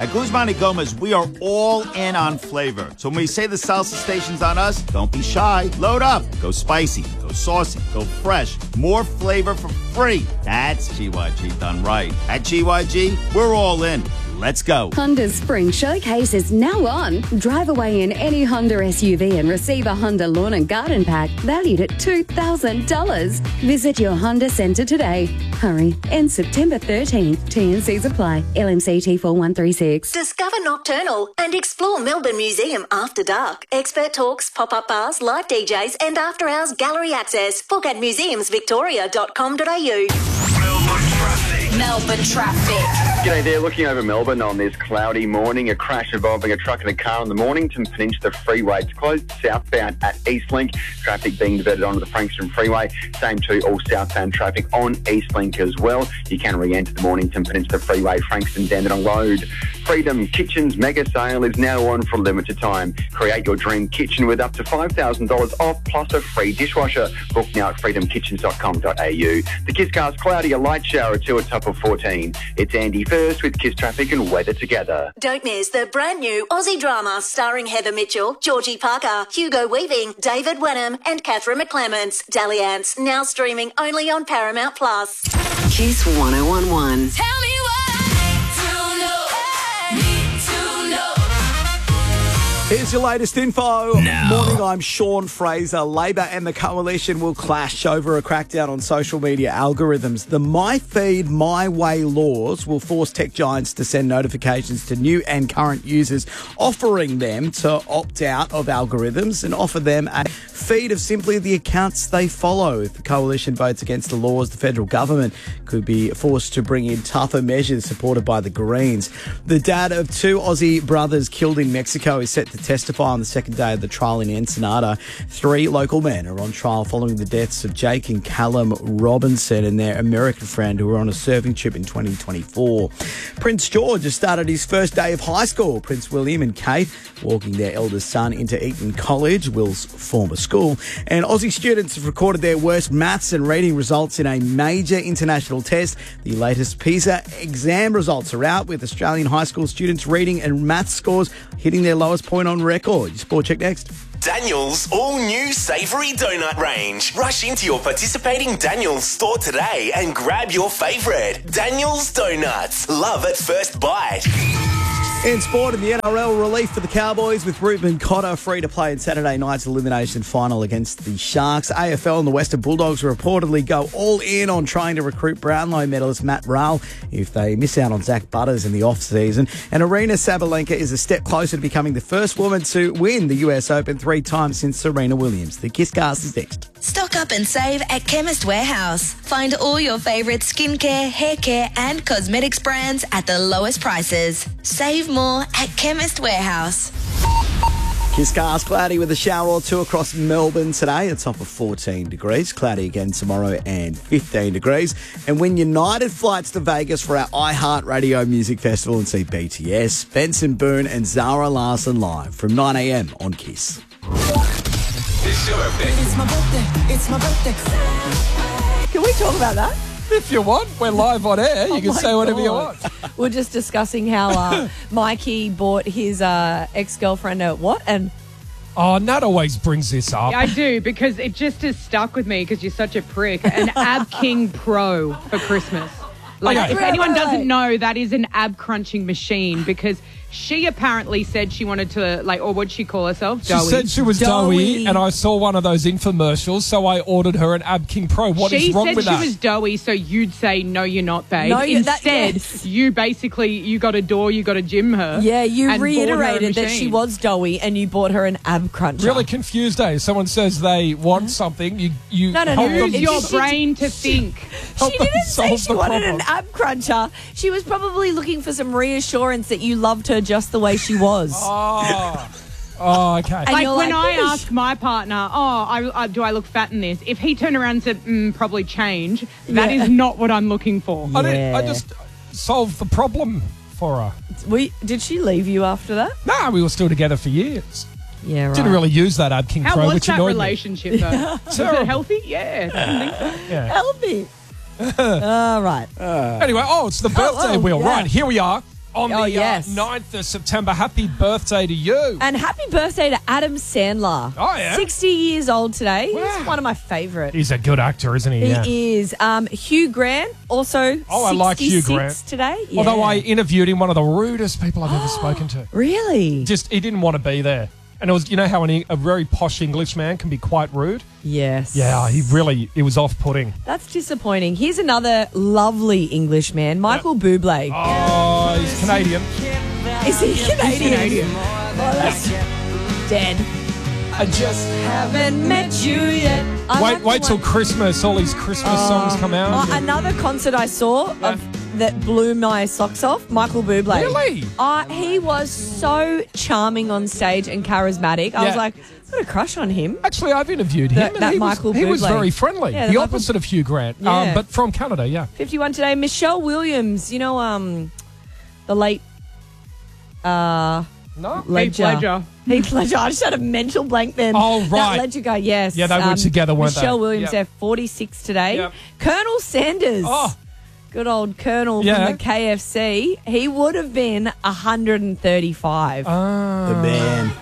At Guzman y Gomez, we are all in on flavor. So when we say the salsa station's on us, don't be shy. Load up. Go spicy. Go saucy. Go fresh. More flavor for free. That's GYG done right. At GYG, we're all in. Let's go. Honda's Spring Showcase is now on. Drive away in any Honda SUV and receive a Honda Lawn and Garden Pack valued at $2,000. Visit your Honda Centre today. Hurry. Ends September 13th. T&Cs apply. LMC T4136. Discover Nocturnal and explore Melbourne Museum after dark. Expert talks, pop-up bars, live DJs and after-hours gallery access. Book at museumsvictoria.com.au. Melbourne traffic. G'day there, looking over Melbourne on this cloudy morning. A crash involving a truck and a car on the Mornington Peninsula Freeway. It's closed southbound at Eastlink. Traffic being diverted onto the Frankston Freeway. Same to all southbound traffic on Eastlink as well. You can re-enter the Mornington Peninsula Freeway, Frankston Dandenong Road. Freedom Kitchen's mega sale is now on for a limited time. Create your dream kitchen with up to $5,000 off plus a free dishwasher. Book now at freedomkitchens.com.au. The Kiss Car's cloudy, a light shower to a top of 14. It's Andy first with Kiss Traffic and weather together. Don't miss the brand new Aussie drama starring Heather Mitchell, Georgie Parker, Hugo Weaving, David Wenham and Catherine McClements. Dalliance, now streaming only on Paramount+. Kiss 1011. Tell me what Here's your latest info. Now. Morning, I'm Sean Fraser. Labor and the Coalition will clash over a crackdown on social media algorithms. The My Feed, My Way laws will force tech giants to send notifications to new and current users, offering them to opt out of algorithms and offer them a feed of simply the accounts they follow. If the Coalition votes against the laws, the federal government could be forced to bring in tougher measures supported by the Greens. The dad of two Aussie brothers killed in Mexico is set to testify on the second day of the trial in Ensenada. 3 local men are on trial following the deaths of Jake and Callum Robinson and their American friend who were on a surfing trip in 2024. Prince George has started his first day of high school. Prince William and Kate walking their eldest son into Eton College, Will's former school. And Aussie students have recorded their worst maths and reading results in a major international test. The latest PISA exam results are out, with Australian high school students' reading and maths scores hitting their lowest point on record. Your Sport Check next. Daniel's all-new savoury donut range. Rush into your participating Daniel's store today and grab your favourite. Daniel's Donuts. Love at first bite. In sport, in the NRL, relief for the Cowboys with Ruben Cotter free to play in Saturday night's elimination final against the Sharks. AFL and the Western Bulldogs reportedly go all in on trying to recruit Brownlow medalist Matt Rowell if they miss out on Zach Butters in the off-season. And Arena Sabalenka is a step closer to becoming the first woman to win the US Open 3 times since Serena Williams. The Kiss Cast is next. Stock up and save at Chemist Warehouse. Find all your favourite skincare, hair care and cosmetics brands at the lowest prices. Save more at Chemist Warehouse. Kiss Cast, cloudy with a shower or two across Melbourne today. A top of 14 degrees. Cloudy again tomorrow and 15 degrees. And win United flights to Vegas for our iHeartRadio Music Festival and see BTS, Benson Boone and Zara Larsson live from 9 a.m. on Kiss. It's your birthday. It's my birthday. It's my birthday. Can we talk about that? If you want, we're live on air. You can say whatever you want. We're just discussing how Mikey bought his ex-girlfriend a what? And Oh, Nat always brings this up. Yeah, I do, because it just has stuck with me because you're such a prick. An Ab King Pro for Christmas. Like, Okay. if anyone doesn't know, that is an ab crunching machine, because she apparently said she wanted to, like, or what'd she call herself? She said she was doughy, and I saw one of those infomercials, so I ordered her an Ab King Pro. What is wrong with that? She said she was doughy, so you'd say, no, you're not, babe. No, Instead, you basically, you got to gym her. yeah, you and bought her a reiterated that she machine. was doughy and you bought her an ab cruncher. Really confused, eh? Someone says they want something, you No, help Use them. your brain to think. She didn't say solve she the wanted problem. an ab cruncher. She was probably looking for some reassurance that you loved her just the way she was. Oh, okay. And Like you're when like, I ask my partner, do I look fat in this? If he turned around and said, probably change, that is not what I'm looking for. I just solved the problem for her. Did she leave you after that? Nah, we were still together for years. Yeah, right. Didn't really use that Ab King How Pro, was which that annoyed relationship, though? Was it healthy? Yeah. Didn't think so. Healthy. All right. Anyway, it's the birthday wheel. yeah. Right, here we are. On the yes. 9th of September. Happy birthday to you. And happy birthday to Adam Sandler. Oh, yeah? 60 years old today. Wow. He's one of my favourites. He's a good actor, isn't he? He is. Hugh Grant, also 66 I like Hugh Grant. today. Yeah. Although I interviewed him, one of the rudest people I've ever spoken to. Really? Just, he didn't want to be there. And it was, you know how a very posh English man can be quite rude? Yes. Yeah, it was off-putting. That's disappointing. Here's another lovely English man, Michael Bublé. Oh, he's Canadian. Is he Canadian? Oh, that's dead. I just haven't met you yet. Wait till Christmas. All these Christmas songs come out. Another concert I saw that blew my socks off, Michael Bublé. Really? He was so charming on stage and charismatic. I was like, I've got a crush on him. Actually, I've interviewed him. That Michael Bublé. He was very friendly. Yeah, the opposite of Hugh Grant, Yeah. but from Canada, yeah. 51 today. Michelle Williams, you know, the late No? Ledger. Heath Ledger. I just had a mental blank then. Oh, right. That Ledger guy, yes. Yeah, they were together, weren't they? Michelle Williams, Yep. they're 46 today. Yep. Colonel Sanders. Oh. Good old Colonel Yeah. from the KFC. He would have been 135. The man.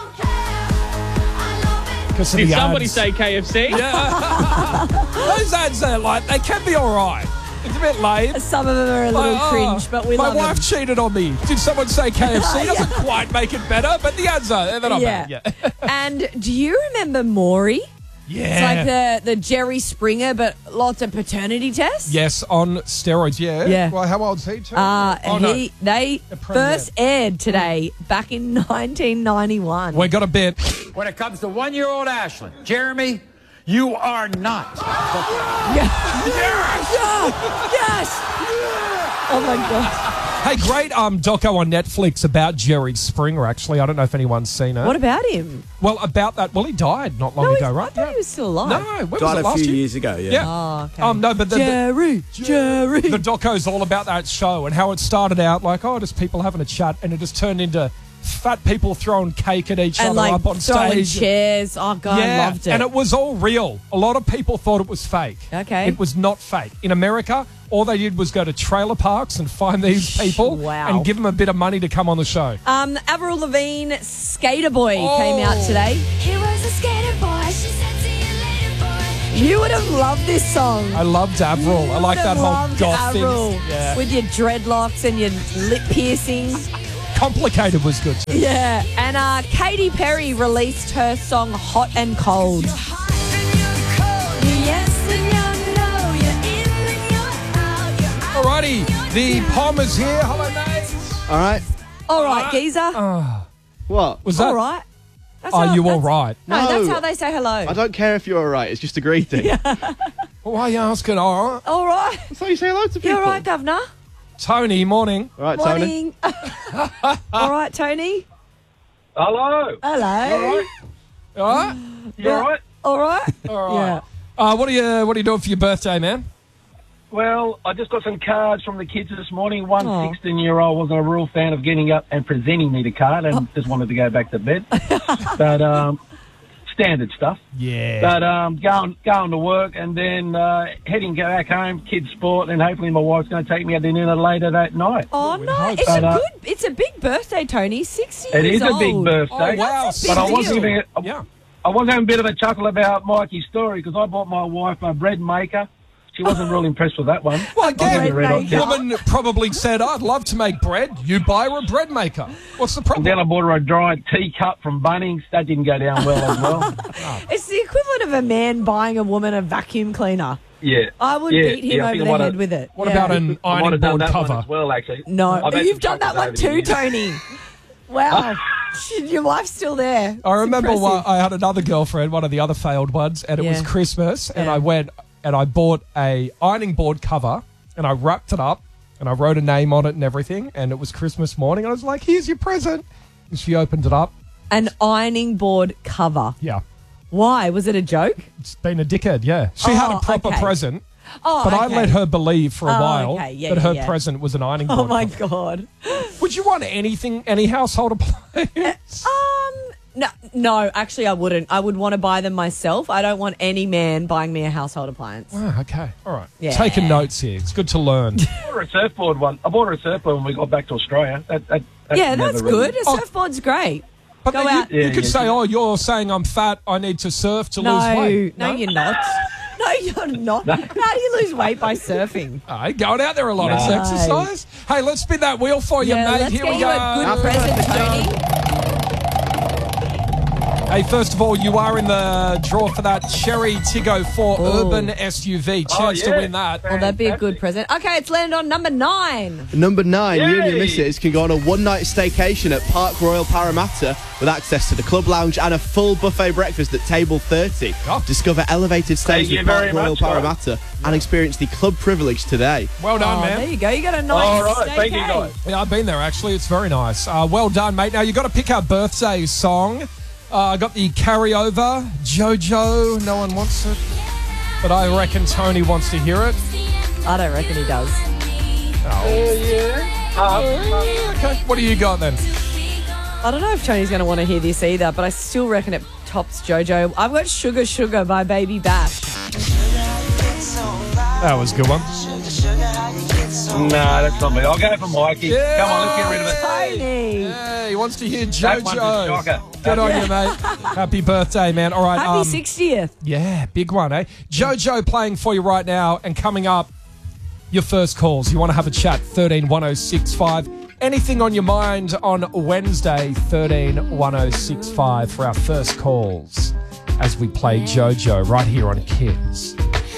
Because of Did the somebody ads. say KFC? Yeah. Those ads are like, they can be all right. It's a bit lame. Some of them are a little cringe, but we my love wife them. cheated on me. Did someone say KFC? Doesn't quite make it better, but the ads are. They're not bad. Yeah. And do you remember Maury? Yeah. It's like the Jerry Springer, but lots of paternity tests. Yes, on steroids, yeah. Yeah. Well, how old's he, too? They first aired today back in 1991. We got a bit. When it comes to 1-year-old Ashley, Jeremy, you are not. Yes! Oh, my God. Hey, great doco on Netflix about Jerry Springer, actually. I don't know if anyone's seen it. What about him? Well, about that. Well, he died not long ago, right? I thought he was still alive. No, when was Died it, a last few year? years ago, yeah. Yeah. Oh, okay. No, but Jerry. the doco's all about that show and how it started out like, just people having a chat, and it just turned into fat people throwing cake at each And other like up on throwing stage. chairs. Oh, God, I loved it. And it was all real. A lot of people thought it was fake. Okay. It was not fake. In America, all they did was go to trailer parks and find these people Wow. and give them a bit of money to come on the show. Avril Lavigne, Skater Boy, came out today. He was a skater boy. She said, see you later, boy. You would have loved this song. I loved Avril. I like that whole goth thing. Yeah. With your dreadlocks and your lip piercings. Complicated was good too. Yeah. And Katy Perry released her song Hot and Cold. Alrighty, the Palmer's here. Hello, mate. All right. All right, geezer. What? Was that? All right. That's Are how- you all that's- right? No, that's how they say hello. I don't care if you're all right. It's just a greeting. Why are you asking? All right. All right. That's how you say hello to people. You all right, Governor? Tony, morning. All right, Tony. Morning. All right, Tony? Hello. Hello. All right. You all right? All right? All right. What are you doing for your birthday, man? Well, I just got some cards from the kids this morning. One Oh. 16-year-old wasn't a real fan of getting up and presenting me the card and just wanted to go back to bed. But standard stuff. Yeah. But going to work and then heading back home, kids sport, and hopefully my wife's going to take me out to dinner later that night. Oh, no. hope It's so. it's a big birthday, Tony. 60 It years is a old. big birthday. Oh, wow. That's a But I big was deal. giving Yeah. I was having a bit of a chuckle about Mikey's story because I bought my wife a bread maker. She wasn't real impressed with that one. Well, I'll give you a again, red hot the tip. woman probably said, I'd love to make bread. You buy her a bread maker. What's the And problem? then I bought her a dry teacup from Bunnings. That didn't go down well as well. It's the equivalent of a man buying a woman a vacuum cleaner. Yeah. I would Yeah, beat him I over think the I might head have- with it. What Yeah. about an I might ironing have done board that one cover? as well, actually. No, I've had you've some done that chocolates one over too, the years. Tony. Wow. Your wife's still there. I remember It's impressive. I had another girlfriend, one of the other failed ones, and it was Yeah. Christmas, and Yeah. I went and I bought a ironing board cover, and I wrapped it up, and I wrote a name on it and everything, and it was Christmas morning, and I was like, here's your present. And she opened it up. An ironing board cover. Yeah. Why? Was it a joke? It's been a dickhead, yeah. She had a Oh, proper okay. present, Oh, but I okay. let her believe for a Oh, while okay. Yeah, that her yeah. present was an ironing board Oh, my cover. God. Would you want anything, any household appliance? No, actually, I wouldn't. I would want to buy them myself. I don't want any man buying me a household appliance. Oh, okay. All right. Yeah. Taking notes here. It's good to learn. I bought a surfboard when we got back to Australia. That's good. A surfboard's great. But Go then out. you could say, you're saying I'm fat, I need to surf to lose weight. No, you're not. No, you're not. How do you lose weight by surfing? Going out there a lot. It's exercise. Hey, let's spin that wheel for you, mate. Let's Here get we you go. a good present, Tony. Hey, first of all, you are in the draw for that Cherry Tiggo 4 Urban SUV. Chance to win that. Well, that'd be a good present. Okay, it's landed on number 9. Number 9, you and your missus can go on a one-night staycation at Park Royal Parramatta with access to the club lounge and a full buffet breakfast at Table 30. Discover elevated stays Thank with you very Park Royal much, Parramatta and experience the club privilege today. Well done, man. There you go. You got a nice All right, staycation. thank you, guys. Yeah, I've been there, actually. It's very nice. Well done, mate. Now, you've got to pick our birthday song. I got the carryover, JoJo. No one wants it, but I reckon Tony wants to hear it. I don't reckon he does. Okay, what do you got then? I don't know if Tony's going to want to hear this either, but I still reckon it tops JoJo. I've got Sugar Sugar by Baby Bash. That was a good one. No, that's not me. I'll go for Mikey. Yeah. Come on, let's get rid of it. Tony. Yeah, he wants to hear That one's a JoJo. shocker. Good on you, mate. Happy birthday, man. All right. Happy 60th. Yeah, big one, eh? JoJo playing for you right now, and coming up, your first calls. You want to have a chat, 13 1065. Anything on your mind on Wednesday, 13 1065 for our first calls as we play JoJo right here on Kids.